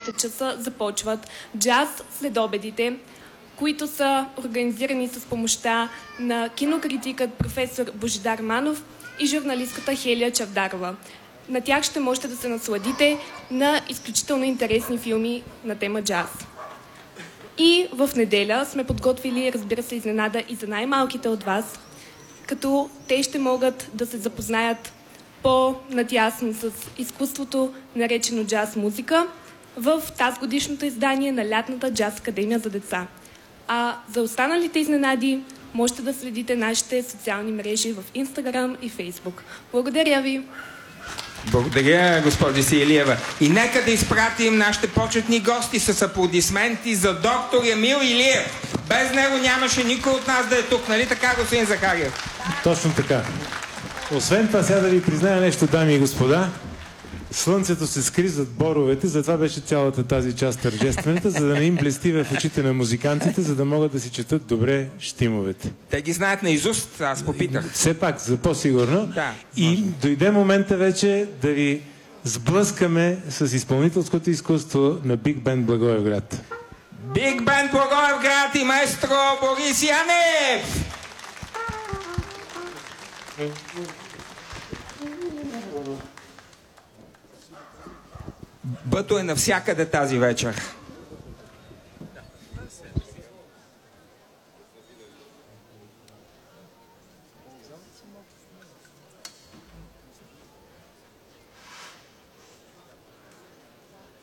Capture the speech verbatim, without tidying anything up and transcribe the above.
часа започват джаз следобедите, които са организирани с помощта на кинокритикът професор Божидар Манов и журналистката Хелия Чавдарова. На тях ще можете да се насладите на изключително интересни филми на тема джаз. И в неделя сме подготвили, разбира се, изненада и за най-малките от вас, като те ще могат да се запознаят по-надясно с изкуството, наречено джаз музика, в тази годишното издание на Лятната джаз академия за деца. А за останалите изненади можете да следите нашите социални мрежи в Инстаграм и Фейсбук. Благодаря ви! Благодаря, госпожа Силиева. И нека да изпратим нашите почетни гости с аплодисменти за доктор Емил Илиев. Без него нямаше никой от нас да е тук, нали така, господин Захариев? Точно така. Освен това, сега да ви призная нещо, дами и господа. Слънцето се скри зад боровете, затова беше цялата тази част тържествената, за да не им блести в очите на музикантите, за да могат да си четат добре щимовете. Те ги знаят наизуст, аз попитах. Все пак, за по-сигурно. Да, и дойде момента вече да ви сблъскаме с изпълнителското изкуство на Биг Бенд Благоевград. Биг Бенд Благоевград и маестро Борис Янев! Бъто е навсякъде тази вечер.